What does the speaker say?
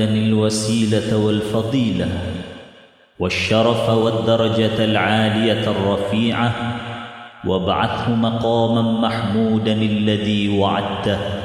الوسيلة والفضيلة والشرف والدرجة العالية الرفيعة، وابعثه مقاما محمودا الذي وعدته